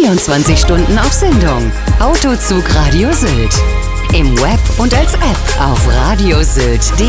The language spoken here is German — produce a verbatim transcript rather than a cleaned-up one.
vierundzwanzig Stunden auf Sendung. Autozug Radio Sylt. Im Web und als App auf radiosylt punkt de.